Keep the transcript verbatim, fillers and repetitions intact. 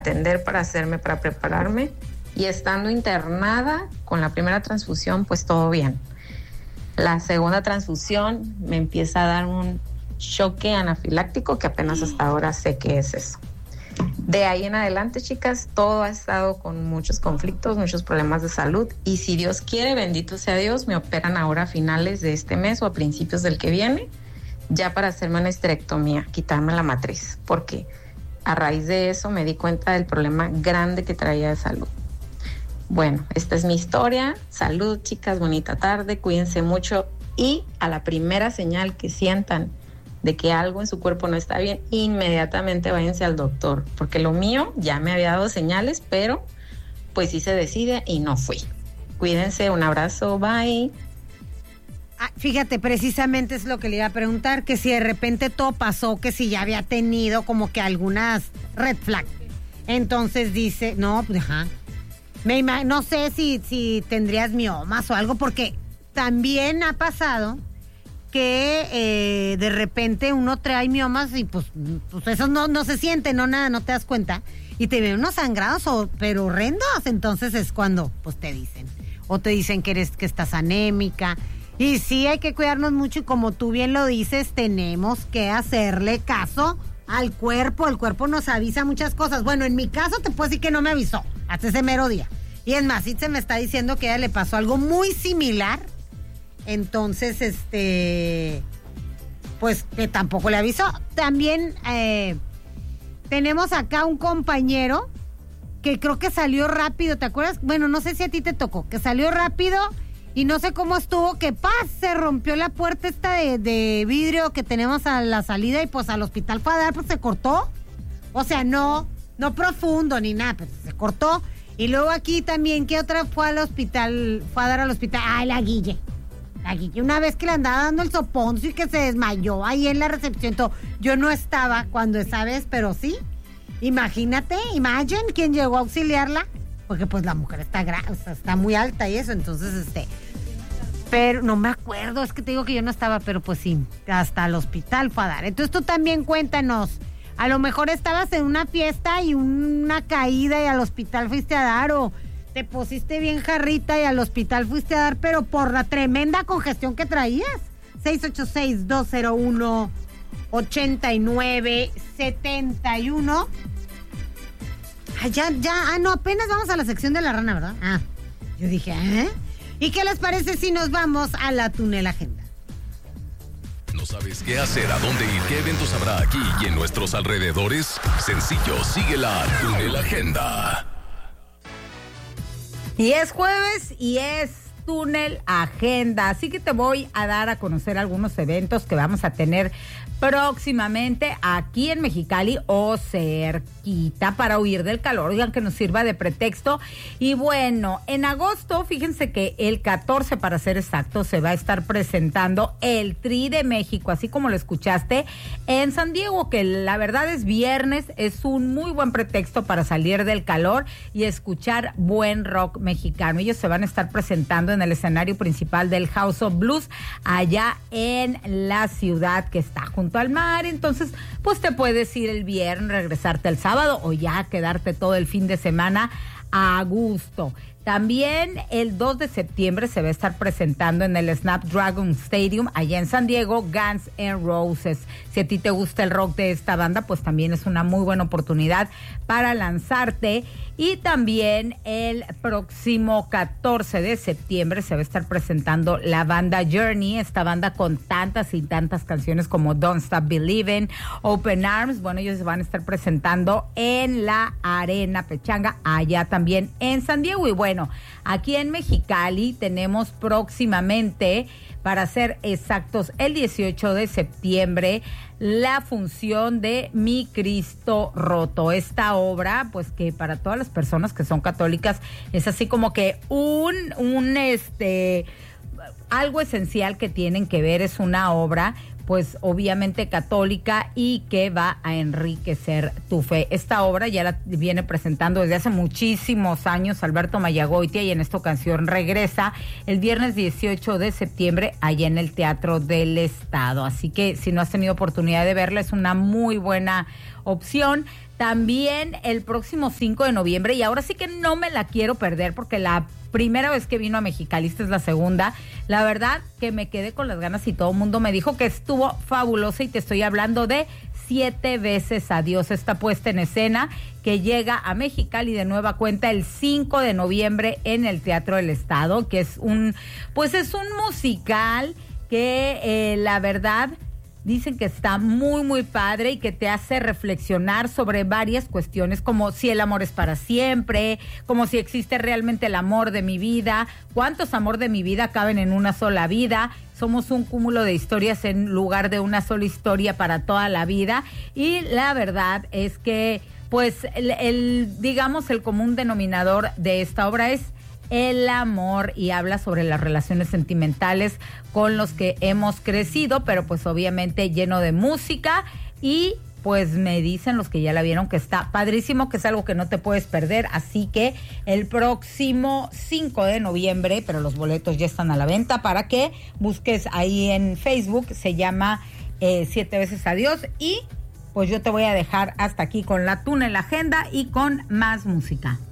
atender, para hacerme, para prepararme. Y estando internada con la primera transfusión, pues todo bien. La segunda transfusión me empieza a dar un choque anafiláctico que apenas hasta ahora sé qué es eso. De ahí en adelante, chicas, todo ha estado con muchos conflictos, muchos problemas de salud, y si Dios quiere, bendito sea Dios, me operan ahora a finales de este mes o a principios del que viene, ya para hacerme una esterectomía, quitarme la matriz, porque a raíz de eso me di cuenta del problema grande que traía de salud. Bueno, esta es mi historia. Salud, chicas, bonita tarde, cuídense mucho, y a la primera señal que sientan de que algo en su cuerpo no está bien, inmediatamente váyanse al doctor, porque lo mío ya me había dado señales, pero pues sí se decide y no fui. Cuídense, un abrazo, bye. Ah, fíjate, precisamente es lo que le iba a preguntar, que si de repente todo pasó, que si ya había tenido como que algunas red flags. Entonces dice, no, pues ajá. Me ima- no sé si, si tendrías miomas o algo, porque también ha pasado que eh, de repente uno trae miomas y pues, pues eso no, no se siente, no nada, no te das cuenta, y te ven unos sangrados, o, pero horrendos. Entonces es cuando pues te dicen, o te dicen que eres, que estás anémica, y sí hay que cuidarnos mucho, y como tú bien lo dices, tenemos que hacerle caso al cuerpo. El cuerpo nos avisa muchas cosas. Bueno, en mi caso te puedo decir que no me avisó hasta ese mero día, y es más, sí se me está diciendo que a ella le pasó algo muy similar. Entonces, este, pues que tampoco le avisó. También eh, tenemos acá un compañero que creo que salió rápido, ¿te acuerdas? Bueno, no sé si a ti te tocó, que salió rápido y no sé cómo estuvo, que paz, se rompió la puerta esta de, de vidrio que tenemos a la salida, y pues al hospital fue a dar, pues se cortó. O sea, no, no profundo ni nada, pero se cortó. Y luego aquí también, ¿qué otra fue al hospital? Fue a dar al hospital, ah, la Guille. La Guille, una vez que le andaba dando el soponcio y que se desmayó ahí en la recepción, todo. Yo no estaba cuando esa vez, pero sí. Imagínate, imagine quién llegó a auxiliarla, porque pues la mujer está gra- o sea, está muy alta y eso, entonces este, pero no me acuerdo, es que te digo que yo no estaba, pero pues sí, hasta el hospital fue a dar. Entonces tú también cuéntanos, a lo mejor estabas en una fiesta y una caída y al hospital fuiste a dar, o te pusiste bien jarrita y al hospital fuiste a dar, pero por la tremenda congestión que traías. seis ocho seis, dos cero uno, ocho nueve siete uno. Ah, ya, ya, ah, no, apenas vamos a la sección de la rana, ¿verdad? Ah, yo dije, ¿eh? ¿Y qué les parece si nos vamos a la Túnel Agenda? ¿No sabes qué hacer, a dónde ir, qué eventos habrá aquí y en nuestros alrededores? Sencillo, sigue la Túnel Agenda. Y es jueves y es Túnel Agenda, así que te voy a dar a conocer algunos eventos que vamos a tener próximamente aquí en Mexicali o cerquita para huir del calor, oigan, que nos sirva de pretexto. Y bueno, en agosto, fíjense que el catorce, para ser exacto, se va a estar presentando el Tri de México, así como lo escuchaste, en San Diego, que la verdad es viernes, es un muy buen pretexto para salir del calor y escuchar buen rock mexicano. Ellos se van a estar presentando en el escenario principal del House of Blues, allá en la ciudad que está junto al mar. Entonces, pues te puedes ir el viernes, regresarte el sábado o ya quedarte todo el fin de semana a gusto. También el dos de septiembre se va a estar presentando en el Snapdragon Stadium, allá en San Diego, Guns N' Roses. Si a ti te gusta el rock de esta banda, pues también es una muy buena oportunidad para lanzarte. Y también el próximo catorce de septiembre se va a estar presentando la banda Journey, esta banda con tantas y tantas canciones como Don't Stop Believing, Open Arms. Bueno, ellos se van a estar presentando en la Arena Pechanga, allá también en San Diego. Y bueno, Bueno, aquí en Mexicali tenemos próximamente, para ser exactos, el dieciocho de septiembre, la función de Mi Cristo Roto. Esta obra, pues que para todas las personas que son católicas es así como que un, un este, algo esencial que tienen que ver. Es una obra pues obviamente católica y que va a enriquecer tu fe. Esta obra ya la viene presentando desde hace muchísimos años Alberto Mayagoitia, y en esta ocasión regresa el viernes dieciocho de septiembre allá en el Teatro del Estado. Así que si no has tenido oportunidad de verla, es una muy buena opción. También el próximo cinco de noviembre, y ahora sí que no me la quiero perder porque la primera vez que vino a Mexicali, esta es la segunda, la verdad que me quedé con las ganas y todo el mundo me dijo que estuvo fabulosa, y te estoy hablando de Siete veces Adiós, esta puesta en escena que llega a Mexicali de nueva cuenta el cinco de noviembre en el Teatro del Estado, que es un, pues es un musical que eh, la verdad dicen que está muy, muy padre y que te hace reflexionar sobre varias cuestiones, como si el amor es para siempre, como si existe realmente el amor de mi vida, cuántos amor de mi vida caben en una sola vida, somos un cúmulo de historias en lugar de una sola historia para toda la vida, y la verdad es que, pues, el, el digamos, el común denominador de esta obra es el amor, y habla sobre las relaciones sentimentales con los que hemos crecido, pero pues obviamente lleno de música, y pues me dicen los que ya la vieron que está padrísimo, que es algo que no te puedes perder, así que el próximo cinco de noviembre, pero los boletos ya están a la venta para que busques ahí en Facebook, se llama eh, Siete veces Adiós, y pues yo te voy a dejar hasta aquí con la Túnel Agenda y con más música.